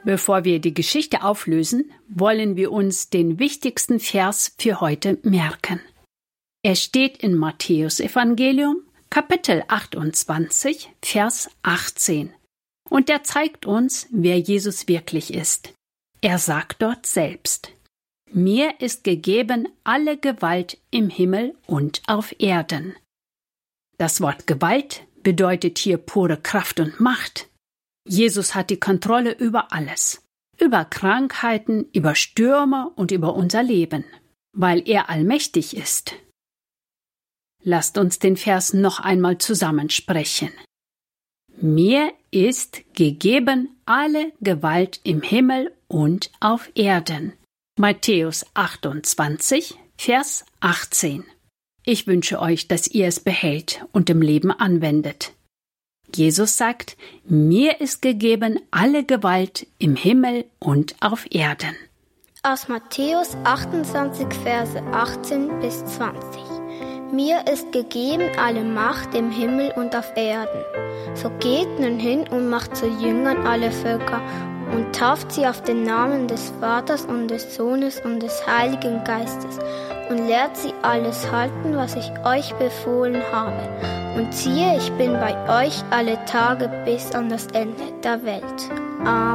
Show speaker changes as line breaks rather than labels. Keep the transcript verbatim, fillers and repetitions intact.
Bevor wir die Geschichte auflösen, wollen wir uns den wichtigsten Vers für heute merken. Er steht in Matthäus Evangelium, Kapitel achtundzwanzig, Vers achtzehn. Und er zeigt uns, wer Jesus wirklich ist. Er sagt dort selbst: Mir ist gegeben alle Gewalt im Himmel und auf Erden. Das Wort Gewalt bedeutet hier pure Kraft und Macht. Jesus hat die Kontrolle über alles, über Krankheiten, über Stürme und über unser Leben, weil er allmächtig ist. Lasst uns den Vers noch einmal zusammensprechen. Mir ist gegeben alle Gewalt im Himmel und auf Erden. Matthäus achtundzwanzig, Vers achtzehn. Ich wünsche euch, dass ihr es behält und im Leben anwendet. Jesus sagt, mir ist gegeben alle Gewalt im Himmel und auf Erden.
Aus Matthäus achtundzwanzig, Verse achtzehn bis zwanzig. Mir ist gegeben alle Macht im Himmel und auf Erden. So geht nun hin und macht zu Jüngern alle Völker und tauft sie auf den Namen des Vaters und des Sohnes und des Heiligen Geistes und lehrt sie alles halten, was ich euch befohlen habe. Und siehe, ich bin bei euch alle Tage bis an das Ende der Welt. Amen.